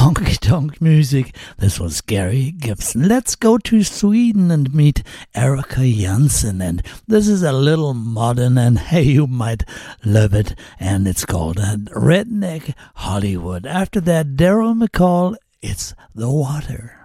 honky tonk music. This was Gary Gibson. Let's go to Sweden and meet Erica Jansen. And this is a little modern, and hey, you might love it. And it's called Redneck Hollywood. After that, Daryl McCall, It's the Water.